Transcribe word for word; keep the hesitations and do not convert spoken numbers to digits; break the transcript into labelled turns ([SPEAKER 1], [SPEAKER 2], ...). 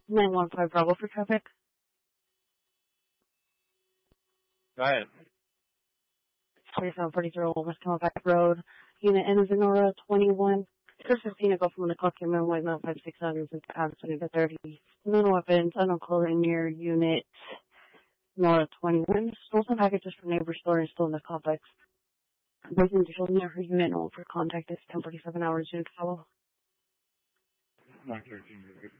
[SPEAKER 1] nine one five Bravo for traffic.
[SPEAKER 2] Go ahead.
[SPEAKER 1] twenty-seven forty West Camelback Road. Unit N is in Aura twenty-one. First fifteen, go from one o'clock in the white nine five six seven since past twenty to thirty. No weapons, unknown clothing near unit Nora twenty-one. Stole some packages from neighbor store and still in the complex. Breaking the near her unit, no for contact is ten forty-seven hours unit follow.
[SPEAKER 2] nine thirteen.